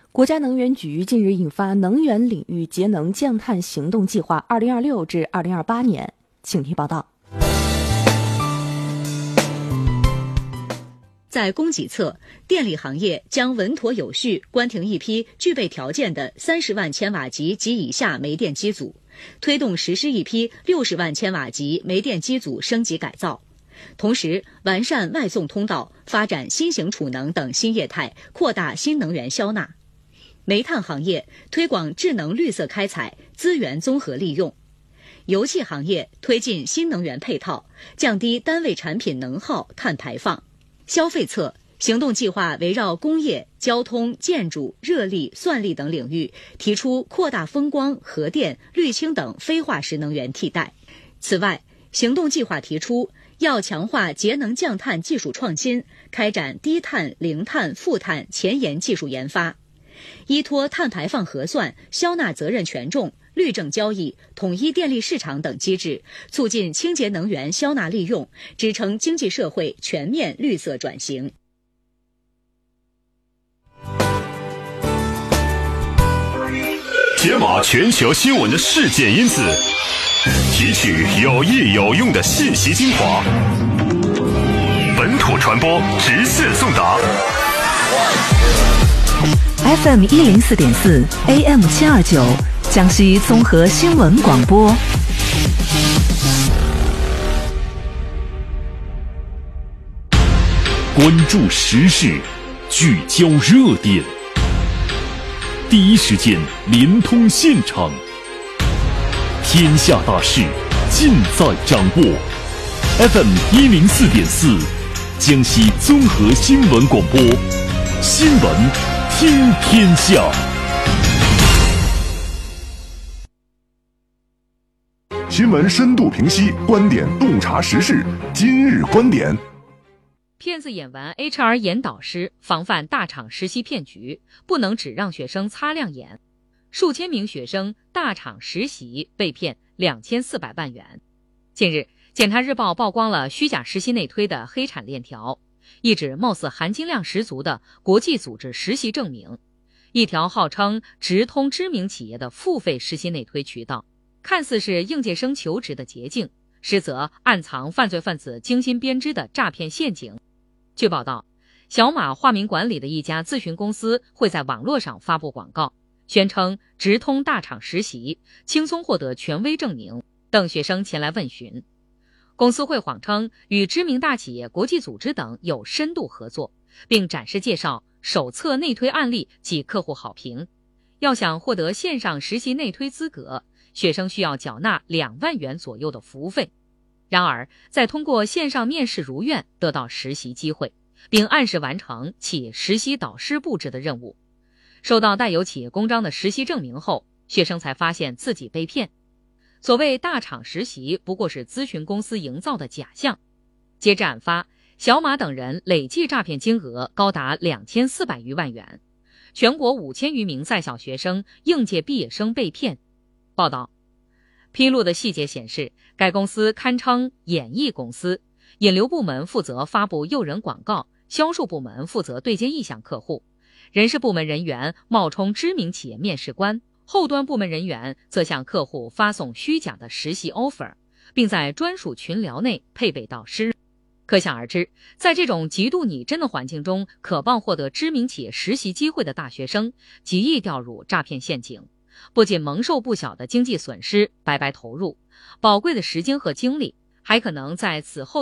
国家能源局近日印发能源领域节能降碳行动计划2026至2028年，请听报道。 在供给侧，电力行业将稳妥有序关停一批具备条件的30万千瓦级及以下煤电机组，推动实施一批60万千瓦级煤电机组升级改造，同时完善外送通道，发展新型储能等新业态，扩大新能源消纳。煤炭行业推广智能绿色开采，资源综合利用。油气行业推进新能源配套，降低单位产品能耗、碳排放。消费侧，行动计划围绕工业、交通、建筑、热力、算力等领域，提出扩大风光、核电、绿氢等非化石能源替代。此外，行动计划提出要强化节能降碳技术创新，开展低碳、零碳、负碳前沿技术研发，依托碳排放核算、消纳责任权重、绿证交易、统一电力市场等机制，促进清洁能源消纳利用，支撑经济社会全面绿色转型。 解码全球新闻的事件因子，提取有益有用的信息精华，本土传播，直线送达。 FM 104.4 AM 729，江西综合新闻广播。 关注时事，聚焦热点，第一时间联通现场，天下大事尽在掌握。FM 104.4，江西综合新闻广播，新闻听天下。 新闻深度评析，观点洞察时事，今日观点。 骗子演完 HR 演导师，防范大厂实习骗局，不能只让学生擦亮眼。数千名学生大厂实习被骗2400万元。近日，检察日报曝光了虚假实习内推的黑产链条，一纸貌似含金量十足的国际组织实习证明，一条号称直通知名企业的付费实习内推渠道，看似是应届生求职的捷径，实则暗藏犯罪分子精心编织的诈骗陷阱。据报道，小马化名管理的一家咨询公司会在网络上发布广告，宣称直通大厂实习，轻松获得权威证明，等学生前来问询。公司会谎称与知名大企业、国际组织等有深度合作，并展示介绍手册内推案例及客户好评。要想获得线上实习内推资格，学生需要缴纳2万元左右的服务费。然而，再通过线上面试如愿得到实习机会，并按时完成企业实习导师布置的任务。收到带有企业公章的实习证明后，学生才发现自己被骗。所谓大厂实习不过是咨询公司营造的假象。截至案发，小马等人累计诈骗金额高达2400余万元，全国5000余名在校学生、应届毕业生被骗。报道披露的细节显示，该公司堪称演艺公司，引流部门负责发布诱人广告，销售部门负责对接意向客户，人事部门人员冒充知名企业面试官，后端部门人员则向客户发送虚假的实习 offer， 并在专属群聊内配备导师。可想而知，在这种极度拟真的环境中，渴望获得知名企业实习机会的大学生极易掉入诈骗陷阱，不仅蒙受不小的经济损失，白白投入宝贵的时间和精力，还可能在此后